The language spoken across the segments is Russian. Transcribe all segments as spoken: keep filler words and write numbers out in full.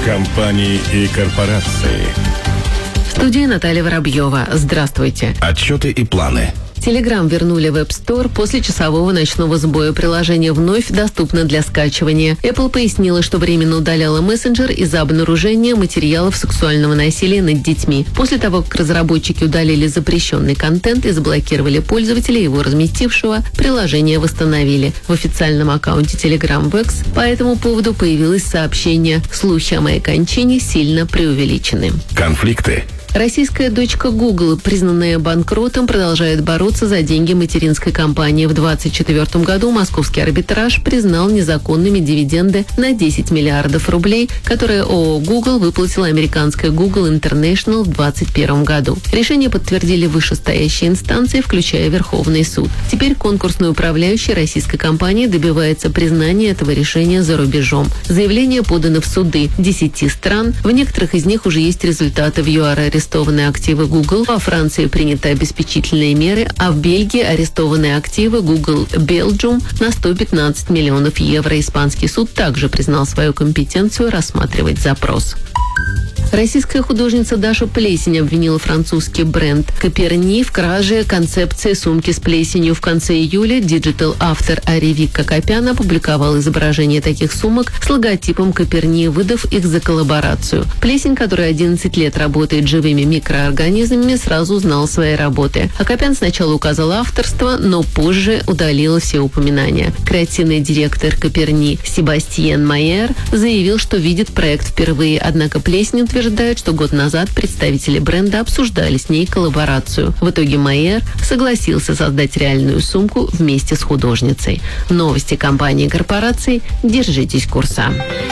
Компании и корпорации. В студии Наталья Воробьева. Здравствуйте. Отчеты и планы. Telegram вернули в App Store после часового ночного сбоя. Приложение вновь доступно для скачивания. Apple пояснила, что временно удаляла мессенджер из-за обнаружения материалов сексуального насилия над детьми. После того, как разработчики удалили запрещенный контент и заблокировали пользователя, его разместившего, приложение восстановили. В официальном аккаунте Telegram в X по этому поводу появилось сообщение: «Слухи о моей кончине сильно преувеличены». Конфликты. Российская дочка Google, признанная банкротом, продолжает бороться за деньги материнской компании. В двадцать четвёртом году московский арбитраж признал незаконными дивиденды на десять миллиардов рублей, которые ООО Google выплатила американской Google International в двадцать первом году. Решение подтвердили вышестоящие инстанции, включая Верховный суд. Теперь конкурсный управляющий российской компании добивается признания этого решения за рубежом. Заявления поданы в суды десяти стран. В некоторых из них уже есть результаты. В ЮАР арестованы активы Google, во Франции приняты обеспечительные меры, а в Бельгии арестованы активы Google Belgium на сто пятнадцать миллионов евро. Испанский суд также признал свою компетенцию рассматривать запрос. Российская художница Даша Плесень обвинила французский бренд Коперни в краже концепции сумки с плесенью. В конце июля диджитал-автор Аревик Кокопян опубликовал изображение таких сумок с логотипом Коперни, выдав их за коллаборацию. Плесень, которая одиннадцать лет работает живыми микроорганизмами, сразу узнал свои работы. Кокопян сначала указал авторство, но позже удалила все упоминания. Креативный директор Коперни Себастьен Майер заявил, что видит проект впервые, однако Плесень утверждает, утверждают, что год назад представители бренда обсуждали с ней коллаборацию. В итоге Майер согласился создать реальную сумку вместе с художницей. Новости компании и корпораций. Держитесь курса.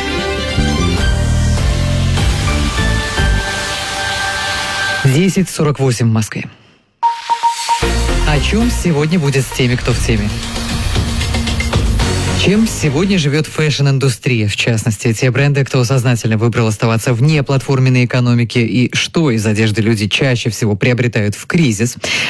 десять сорок восемь в Москве. О чем сегодня будет с теми, кто в теме? Чем сегодня живет фэшн-индустрия, в частности, те бренды, кто сознательно выбрал оставаться вне платформенной экономики, и что из одежды люди чаще всего приобретают в кризис?